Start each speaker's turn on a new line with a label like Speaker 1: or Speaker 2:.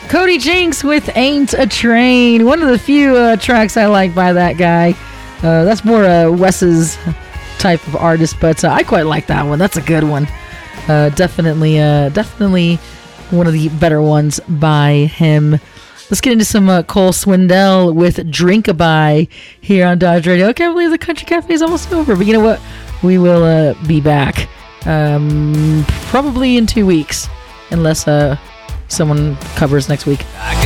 Speaker 1: Cody Jinks with Ain't a Train. One of the few tracks I like by that guy. That's more Wes's type of artist, but I quite like that one. That's a good one. Definitely one of the better ones by him. Let's get into some Cole Swindell with Drinkabye here on Dodge Radio. I can't believe the Country Cafe is almost over, but you know what? We will be back probably in 2 weeks, unless someone covers next week.